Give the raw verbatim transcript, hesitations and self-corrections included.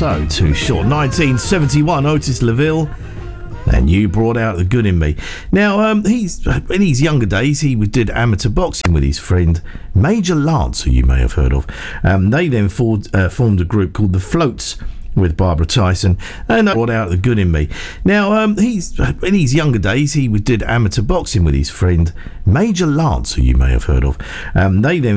so too short. nineteen seventy-one, Otis LaVille. And You Brought Out the Good in Me. Now, um, he's in his younger days, he did amateur boxing with his friend Major Lance, who you may have heard of. Um, they then formed, uh, formed a group called the Floats with Barbara Tyson, and Brought Out the Good in Me. Now, um, he's in his younger days, he did amateur boxing with his friend Major Lance, who you may have heard of. Um, they then